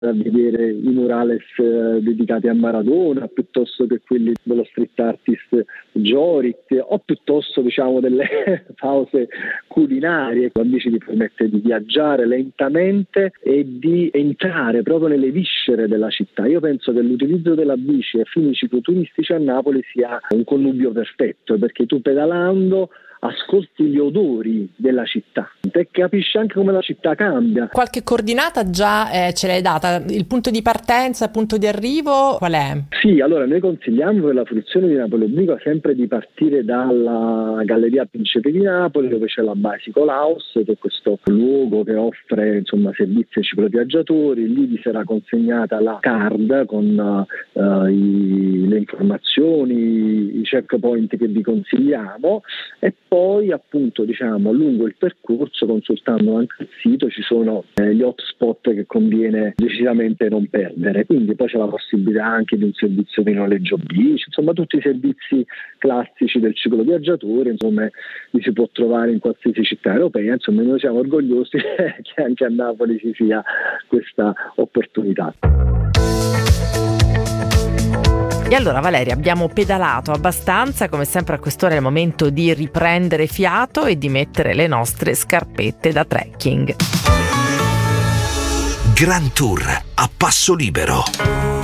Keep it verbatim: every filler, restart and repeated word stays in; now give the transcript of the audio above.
a vedere i murales eh, dedicati a Maradona, piuttosto che quelli dello street artist Jorit, o piuttosto diciamo delle pause culinarie. La bici ti permette di viaggiare lentamente e di entrare proprio nelle viscere della città. Io penso che l'utilizzo della bici a fini cicloturistici a Napoli sia un connubio perfetto, perché tu pedalando ascolti gli odori della città e capisci anche come la città cambia. Qualche coordinata già eh, ce l'hai data? Il punto di partenza, il punto di arrivo qual è? Sì, allora noi consigliamo per la fruizione di Napoli Obliqua sempre di partire dalla Galleria Principe di Napoli, dove c'è la Bicycle House, che è questo luogo che offre insomma servizi ai cicloviaggiatori. Lì vi sarà consegnata la card con uh, i, le informazioni, i checkpoint che vi consigliamo, e poi appunto diciamo lungo il percorso, consultando anche il sito, ci sono eh, gli hotspot che conviene decisamente non perdere. Quindi poi c'è la possibilità anche di un servizio di noleggio bici, insomma tutti i servizi classici del cicloviaggiatore, insomma li si può trovare in qualsiasi città europea. Insomma noi siamo orgogliosi che anche a Napoli ci sia questa opportunità. E allora Valeria, abbiamo pedalato abbastanza, come sempre a quest'ora è il momento di riprendere fiato e di mettere le nostre scarpette da trekking. Gran Tour a passo libero.